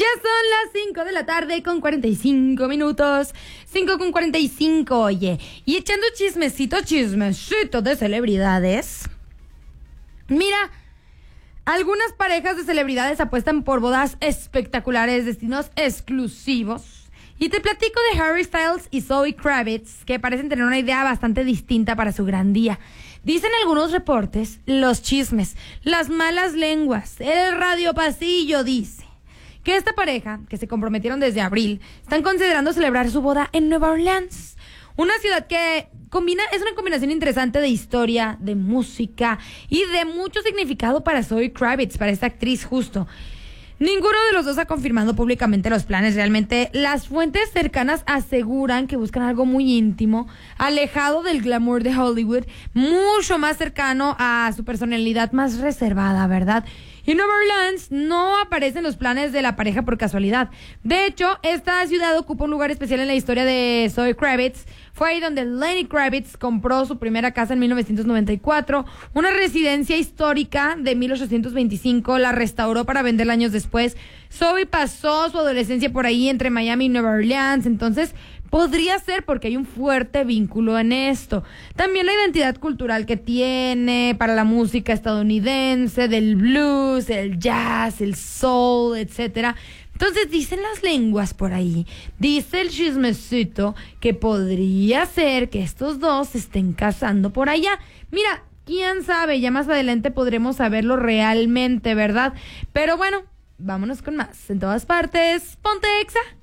son las 5 de la tarde con 45 minutos. 5 con 45, oye. Y echando chismecito de celebridades. Mira, algunas parejas de celebridades apuestan por bodas espectaculares, destinos exclusivos. Y te platico de Harry Styles y Zoe Kravitz, que parecen tener una idea bastante distinta para su gran día. Dicen algunos reportes, los chismes, las malas lenguas, el radiopasillo dice que esta pareja, que se comprometieron desde abril, están considerando celebrar su boda en Nueva Orleans, una ciudad que es una combinación interesante de historia, de música y de mucho significado para Zoe Kravitz, para esta actriz justo. Ninguno de los dos ha confirmado públicamente los planes. Realmente, las fuentes cercanas aseguran que buscan algo muy íntimo, alejado del glamour de Hollywood, mucho más cercano a su personalidad más reservada, ¿verdad? Y Nueva Orleans no aparece en los planes de la pareja por casualidad. De hecho, esta ciudad ocupa un lugar especial en la historia de Zoe Kravitz. Fue ahí donde Lenny Kravitz compró su primera casa en 1994, una residencia histórica de 1825, la restauró para venderla años después. Zoe pasó su adolescencia por ahí entre Miami y Nueva Orleans, entonces podría ser porque hay un fuerte vínculo en esto. También la identidad cultural que tiene para la música estadounidense, del blues, el jazz, el soul, etcétera. Entonces dicen las lenguas por ahí, dice el chismecito que podría ser que estos dos se estén casando por allá. Mira, quién sabe, ya más adelante podremos saberlo realmente, ¿verdad? Pero bueno, vámonos con más. En todas partes, ponte Exa.